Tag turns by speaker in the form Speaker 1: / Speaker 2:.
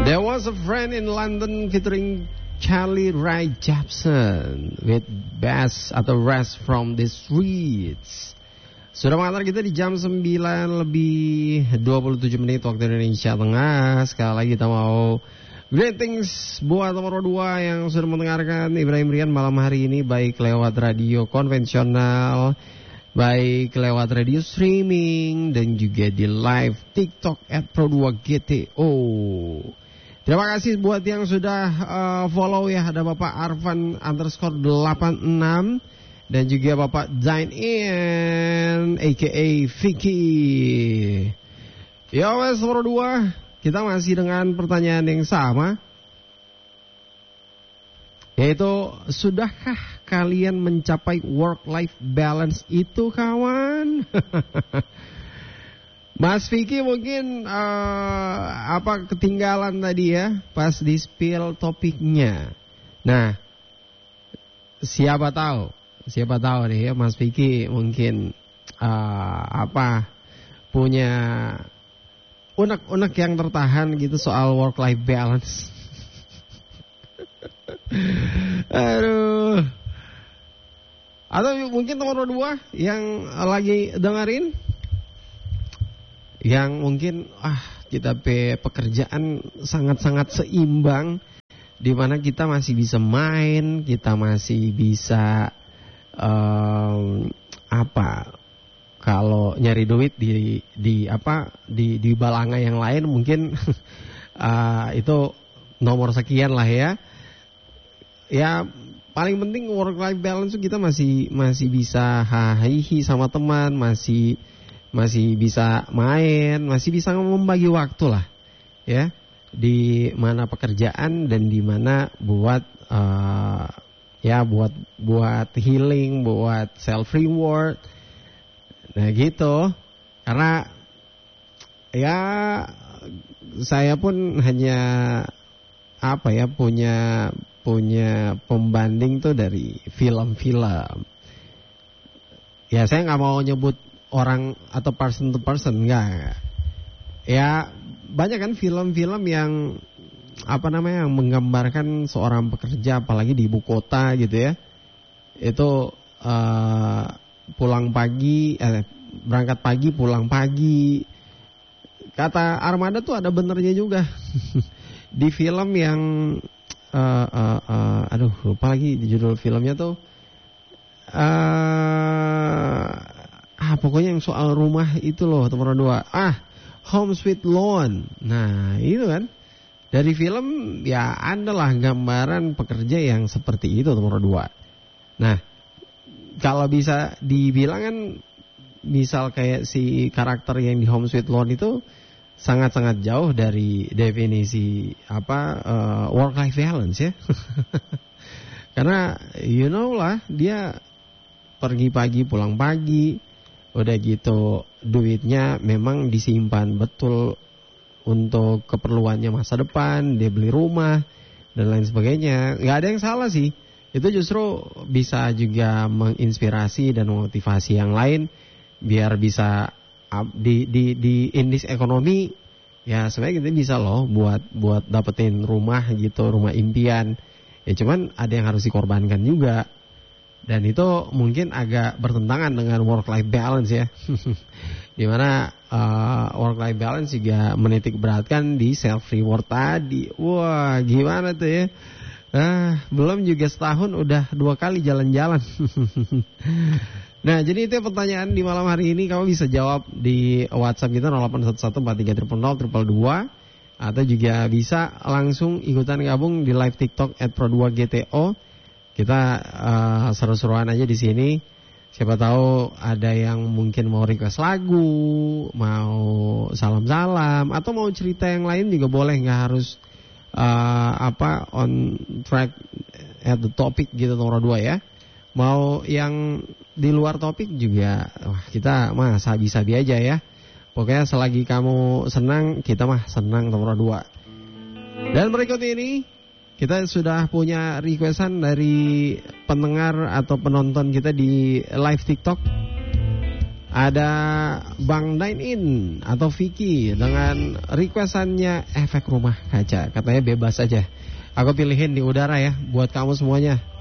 Speaker 1: There was a friend in London featuring Charlie Rae Jepsen with Bass atau Rest from the Streets. Sudah mengantar kita di jam 9 lebih 27 menit waktu Indonesia Tengah. Sekali lagi kita mau greetings buat nomor 2 yang sudah mendengarkan Ibrahim Rian malam hari ini, baik lewat radio konvensional, baik lewat radio streaming, dan juga di live TikTok @pro2gto. Terima kasih buat yang sudah follow ya. Ada Bapak Arvan _86 dan juga Bapak Dine In aka Vicky. Ya wes nomor 2, kita masih dengan pertanyaan yang sama, yaitu sudahkah kalian mencapai work-life balance itu kawan? Mas Vicky mungkin ketinggalan tadi ya pas di spill topiknya. Nah, siapa tahu nih ya Mas Vicky mungkin punya unek-unek yang tertahan gitu soal work life balance. Aduh. Atau mungkin nomor 2 yang lagi dengerin, yang mungkin kita pekerjaan sangat-sangat seimbang, di mana kita masih bisa main, kita masih bisa kalau nyari duit di balanga yang lain mungkin itu nomor sekian lah ya. Ya paling penting work life balance kita masih bisa hahihi sama teman, masih bisa main, masih bisa membagi waktu lah ya, di mana pekerjaan dan di mana buat buat healing, buat self reward. Nah gitu. Karena ya saya pun hanya punya pembanding tuh dari film-film. Ya saya nggak mau nyebut orang atau person to person, enggak. Ya banyak kan film-film yang yang menggambarkan seorang pekerja, apalagi di ibu kota gitu ya. Itu berangkat pagi pulang pagi. Kata Armada tuh ada benernya juga. Di film yang lupa lagi judul filmnya tuh. Pokoknya yang soal rumah itu loh, nomor 2. Home Sweet Loan. Nah, itu kan. Dari film ya adalah gambaran pekerja yang seperti itu, nomor 2. Nah, kalau bisa dibilang kan, misal kayak si karakter yang di Home Sweet Loan itu sangat-sangat jauh dari definisi work life balance ya. Karena dia pergi pagi pulang pagi, udah gitu duitnya memang disimpan betul untuk keperluannya masa depan, dia beli rumah dan lain sebagainya. Nggak ada yang salah sih. Itu justru bisa juga menginspirasi dan memotivasi yang lain biar bisa di indeks ekonomi ya, sebenarnya kita bisa loh buat dapetin rumah gitu, rumah impian. Ya cuman ada yang harus dikorbankan juga. Dan itu mungkin agak bertentangan dengan work life balance ya. Dimana work life balance juga menitik beratkan di self reward tadi. Wah, gimana tuh ya? Belum juga setahun udah 2 kali jalan-jalan. Nah, jadi itu pertanyaan di malam hari ini. Kamu bisa jawab di WhatsApp kita 0811430002, atau juga bisa langsung ikutan gabung di live TikTok @pro2gto. Kita seru-seruan aja di sini. Siapa tahu ada yang mungkin mau request lagu, mau salam-salam, atau mau cerita yang lain juga boleh. Nggak harus on track at the topic gitu, nomor 2 ya. Mau yang di luar topik juga, kita mah sabi-sabi aja ya. Pokoknya selagi kamu senang, kita mah senang, nomor 2. Dan berikut ini kita sudah punya requestan dari pendengar atau penonton kita di live TikTok. Ada Bang Dine In atau Vicky dengan requestannya efek rumah kaca. Katanya bebas aja. Aku pilihin di udara ya buat kamu semuanya.